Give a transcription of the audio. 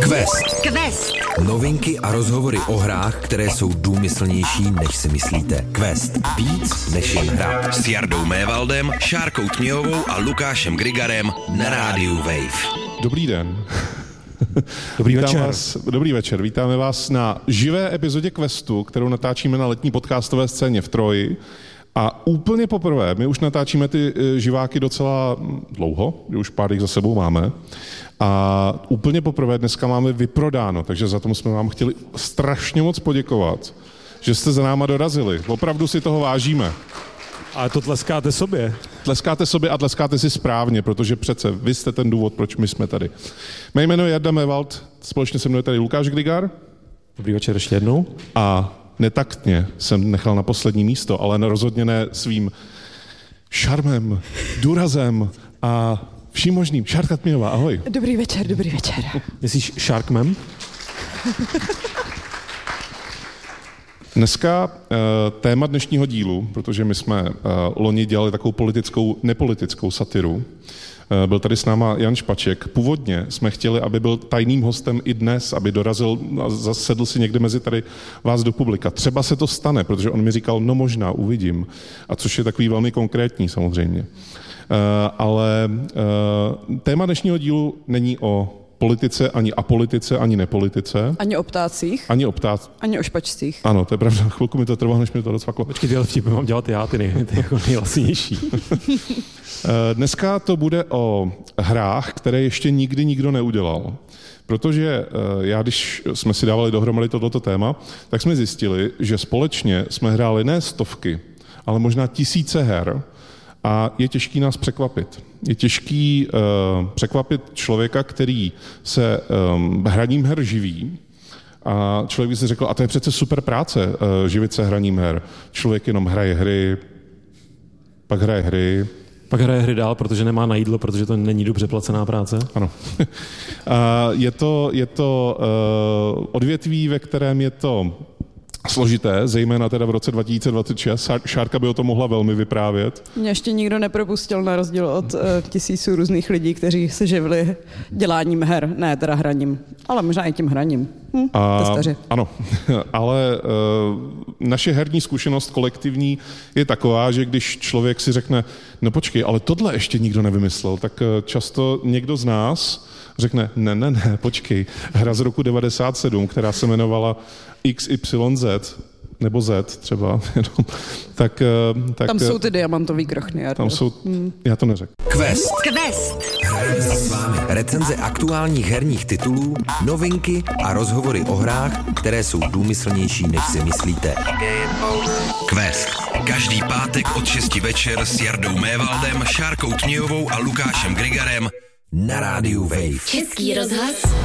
Quest. Novinky a rozhovory o hrách, které jsou důmyslnější, než si myslíte. Quest. Víc než jen hra. S Jardou Mévaldem, Šárkou Tměhovou a Lukášem Grigarem na rádiu Wave. Dobrý den. Dobrý večer. Vítáme vás na živé epizodě Questu, kterou natáčíme na letní podcastové scéně v Troji. A úplně poprvé, my už natáčíme ty živáky docela dlouho, už pár jich za sebou máme. A úplně poprvé dneska máme vyprodáno, takže za to jsme vám chtěli strašně moc poděkovat, že jste za náma dorazili. Opravdu si toho vážíme. Ale to tleskáte sobě. Tleskáte sobě a tleskáte si správně, protože přece vy jste ten důvod, proč my jsme tady. Mé jméno je Jarda Mévald, společně se mnou je tady Lukáš Grigar. Dobrý večer ještě jednou. A netaktně jsem nechal na poslední místo, ale rozhodně ne svým šarmem, důrazem a vším možným. Šárka Tměhová, ahoj. Dobrý večer. Myslíš Sharkman? Dneska téma dnešního dílu, protože my jsme loni dělali takovou nepolitickou satiru, byl tady s náma Jan Špaček. Původně jsme chtěli, aby byl tajným hostem i dnes, aby dorazil a zasedl si někde mezi tady vás do publika. Třeba se to stane, protože on mi říkal, no možná, uvidím. A což je takový velmi konkrétní samozřejmě. Ale téma dnešního dílu není o politice, ani apolitice, ani nepolitice. Ani o ptácích. Ani o špačcích. Ano, to je pravda. Chvilku mi to trvalo, než mi to docvaklo. Počkej, tyhle vtipy mám dělat já, ty jako nejlasnější. Dneska to bude o hrách, které ještě nikdy nikdo neudělal. Protože když jsme si dávali dohromady tohleto téma, tak jsme zjistili, že společně jsme hráli ne stovky, ale možná tisíce her a je těžký nás překvapit. Je těžký překvapit člověka, který se hraním her živí. A člověk by si řekl, a to je přece super práce, živit se hraním her. Člověk jenom hraje hry, pak hraje hry dál, protože nemá na jídlo, protože to není dobře placená práce. Ano. Je to odvětví, ve kterém je to složité, zejména teda v roce 2026. Šárka by o tom mohla velmi vyprávět. Mě ještě nikdo nepropustil na rozdíl od tisíců různých lidí, kteří se živili děláním her, ne teda hraním, ale možná i tím hraním. Testaři. Ano, ale naše herní zkušenost kolektivní je taková, že když člověk si řekne, no počkej, ale tohle ještě nikdo nevymyslel, tak často někdo z nás řekne, ne, počkej, hra z roku 97, která se jmenovala XYZ, nebo Z třeba, tak tam jsou ty diamantový krochny. Tam jsou, já to neřekl. Quest. Hrajeme si s vámi recenze aktuálních herních titulů, novinky a rozhovory o hrách, které jsou důmyslnější, než si myslíte. Quest. Každý pátek od 6 večer s Jardou Mévaldem, Šárkou Tměhovou a Lukášem Grigarem Na rádiu Wave. Český rozhlas